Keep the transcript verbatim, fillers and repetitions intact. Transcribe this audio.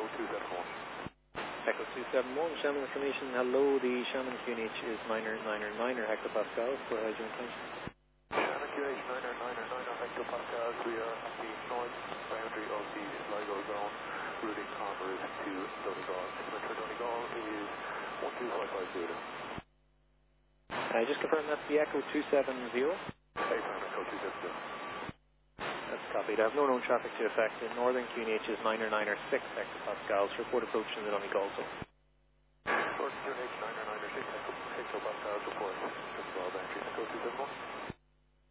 two seven one. Echo two seven one, Shannon information. Hello, the Shannon Q N H is niner niner niner hectopascals for hydrogen intention. Shannon Q N H niner niner niner hectopascals. We are at the north boundary of the LIGO zone, routing en route to Donegal. Estimator Donegal is one two five five zero. Uh, just confirm that's the Echo two seven zero. Hey, Echo two seven zero. That's copied. I have no known traffic to affect. The northern Q N H is niner niner six hectopascals. Report approach in the Donegal zone. Northern Q N H niner niner six hectopascals report. Donegal boundary. Echo two seven one.